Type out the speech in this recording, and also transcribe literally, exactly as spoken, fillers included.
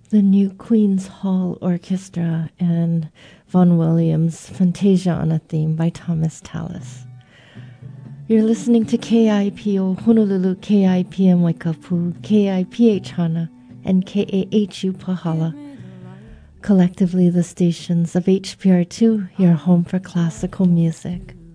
the New Queen's Hall Orchestra and Vaughan Williams' Fantasia on a Theme by Thomas Tallis. You're listening to K I P O Honolulu, K I P M Waikapu, K I P H Hana, and K A H U Pahala. Collectively the stations of H P R two, your home for classical music.